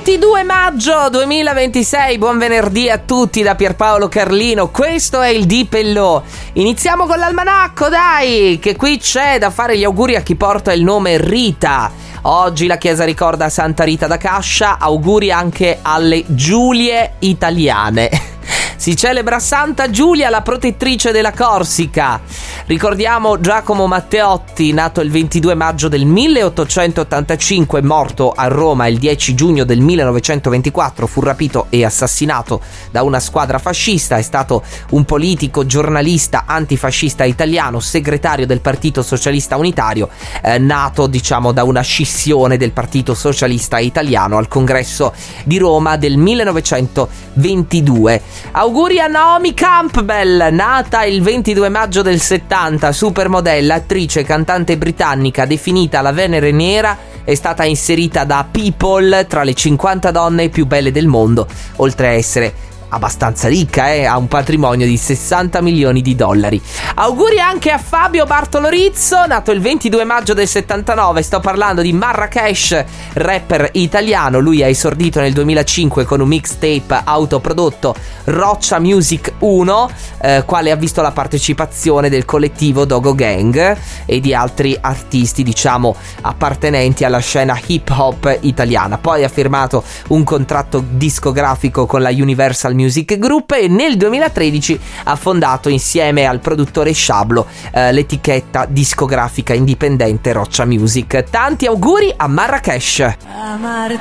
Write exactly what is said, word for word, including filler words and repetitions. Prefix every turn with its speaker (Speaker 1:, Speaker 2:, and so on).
Speaker 1: ventidue maggio duemilaventisei, buon venerdì a tutti da Pierpaolo Carlino, questo è il Deep and Low. Iniziamo con l'almanacco, dai, che qui c'è da fare gli auguri a chi porta il nome Rita. Oggi la chiesa ricorda Santa Rita da Cascia, auguri anche alle Giulie italiane. Si celebra Santa Giulia, la protettrice della Corsica. Ricordiamo Giacomo Matteotti, nato il ventidue maggio del milleottocentottantacinque, morto a Roma il dieci giugno del millenovecentoventiquattro, fu rapito e assassinato da una squadra fascista. È stato un politico, giornalista, antifascista italiano, segretario del Partito Socialista Unitario, eh, nato diciamo da una scissione del Partito Socialista Italiano al Congresso di Roma del millenovecentoventidue. Auguri a Naomi Campbell, nata il ventidue maggio del settanta, supermodella, attrice, cantante britannica, definita la Venere Nera, è stata inserita da People tra le cinquanta donne più belle del mondo, oltre a essere abbastanza ricca, eh? Ha un patrimonio di sessanta milioni di dollari. Auguri anche a Fabio Bartolorizzo, nato il ventidue maggio del settantanove. Sto parlando di Marrakesh, rapper italiano. Lui ha esordito nel duemilacinque con un mixtape autoprodotto, Roccia Music uno, eh, quale ha visto la partecipazione del collettivo Dogo Gang e di altri artisti, diciamo, appartenenti alla scena hip hop italiana. Poi ha firmato un contratto discografico con la Universal Music Group e nel duemilatredici ha fondato insieme al produttore Sciablo eh, l'etichetta discografica indipendente Roccia Music. Tanti auguri a Marrakesh.